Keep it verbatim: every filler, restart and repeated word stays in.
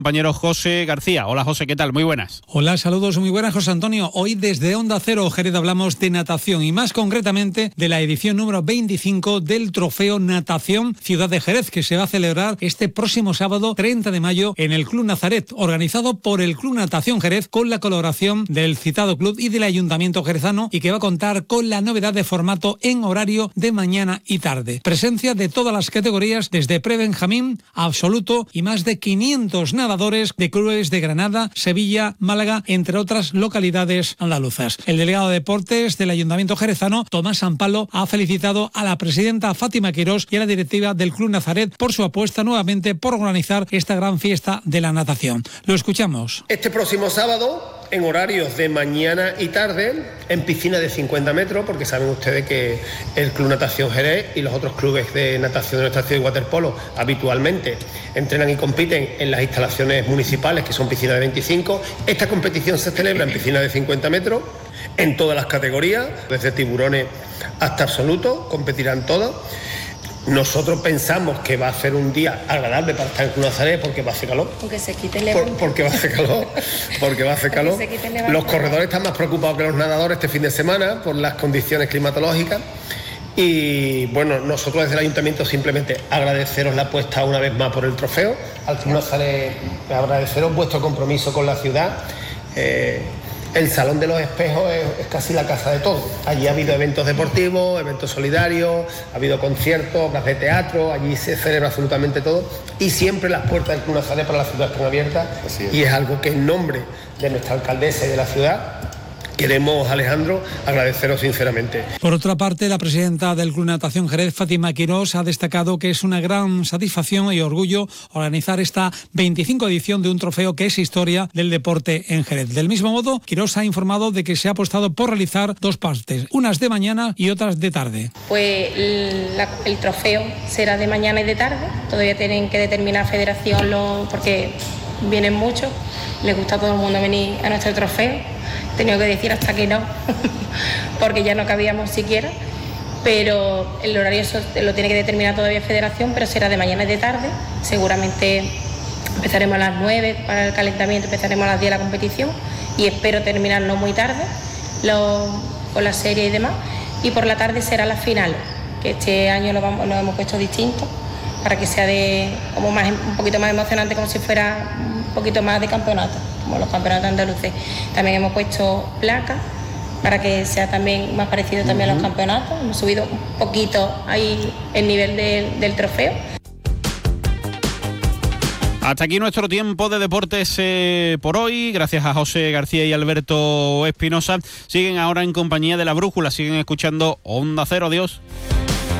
compañero José García. Hola José, ¿qué tal? Muy buenas. Hola, saludos, muy buenas José Antonio. Hoy desde Onda Cero Jerez hablamos de natación y más concretamente de la edición número veinticinco del Trofeo Natación Ciudad de Jerez, que se va a celebrar este próximo sábado treinta de mayo en el Club Nazaret, organizado por el Club Natación Jerez con la colaboración del citado club y del Ayuntamiento jerezano, y que va a contar con la novedad de formato en horario de mañana y tarde. Presencia de todas las categorías desde pre-benjamín a absoluto y más de quinientos nadadores de clubes de Granada, Sevilla, Málaga, entre otras localidades andaluzas. El delegado de Deportes del Ayuntamiento jerezano, Tomás Sampalo, ha felicitado a la presidenta Fátima Quirós y a la directiva del Club Nazaret por su apuesta nuevamente por organizar esta gran fiesta de la natación. Lo escuchamos. Este próximo sábado, en horarios de mañana y tarde, en piscina de cincuenta metros, porque saben ustedes que el Club Natación Jerez y los otros clubes de natación de nuestra ciudad y waterpolo habitualmente entrenan y compiten en las instalaciones municipales, que son piscinas de veinticinco. Esta competición se celebra en piscina de cincuenta metros, en todas las categorías, desde tiburones hasta absoluto, competirán todos. Nosotros pensamos que va a ser un día agradable para estar en Club Nazaret porque va a hacer calor. Porque se quite el levante. Por, porque va a hacer calor. Porque va a hacer calor. Los corredores están más preocupados que los nadadores este fin de semana por las condiciones climatológicas. Y bueno, nosotros desde el Ayuntamiento simplemente agradeceros la apuesta una vez más por el trofeo. Al Club Nazaret, agradeceros vuestro compromiso con la ciudad. Eh, El Salón de los Espejos es, es casi la casa de todos. Allí ha habido eventos deportivos, eventos solidarios, ha habido conciertos, obras de teatro, allí se celebra absolutamente todo y siempre las puertas del Club Nazaret para la ciudad están abiertas. Es. Y es algo que en nombre de nuestra alcaldesa y de la ciudad queremos, Alejandro, agradeceros sinceramente. Por otra parte, la presidenta del Club Natación Jerez, Fátima Quirós, ha destacado que es una gran satisfacción y orgullo organizar esta veinticinco edición de un trofeo que es historia del deporte en Jerez. Del mismo modo, Quirós ha informado de que se ha apostado por realizar dos partes, unas de mañana y otras de tarde. Pues la, el trofeo será de mañana y de tarde. Todavía tienen que determinar federación lo, porque vienen muchos. Les gusta a todo el mundo venir a nuestro trofeo. He tenido que decir hasta que no, porque ya no cabíamos siquiera, pero el horario eso lo tiene que determinar todavía Federación, pero será de mañana y de tarde. Seguramente empezaremos a las nueve para el calentamiento, empezaremos a las diez la competición y espero terminar no muy tarde lo, con la serie y demás. Y por la tarde será la final, que este año lo, vamos, lo hemos puesto distinto para que sea de, como más, un poquito más emocionante, como si fuera un poquito más de campeonato, como los campeonatos andaluces. También hemos puesto placas para que sea también más parecido también uh-huh. a los campeonatos. Hemos subido un poquito ahí el nivel de, del trofeo. Hasta aquí nuestro tiempo de deportes eh, por hoy. Gracias a José García y Alberto Espinosa. Siguen ahora en compañía de La Brújula. Siguen escuchando Onda Cero. Adiós.